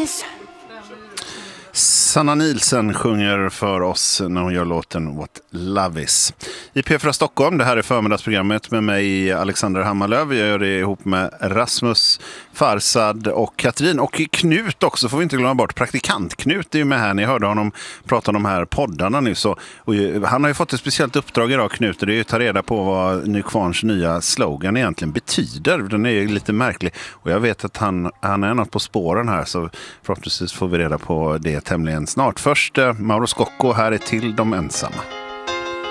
Lavis. Sanna Nielsen sjunger för oss när hon gör låten What Love Is. I P4 Stockholm, det här är förmiddagsprogrammet med mig Alexander Hammarlöv. Jag gör det ihop med Rasmus, Farsad och Katrin. Och Knut också, får vi inte glömma bort. Praktikant Knut är ju med här. Ni hörde honom prata om de här poddarna nu. Och han har ju fått ett speciellt uppdrag idag, Knut. Och det är ju att ta reda på vad Nykvarns nya slogan egentligen betyder. Den är ju lite märklig. Och jag vet att han är något på spåren här. Så förhoppningsvis får vi reda på det tämligen snart. Först Mauro Scocco, här är Till de ensamma.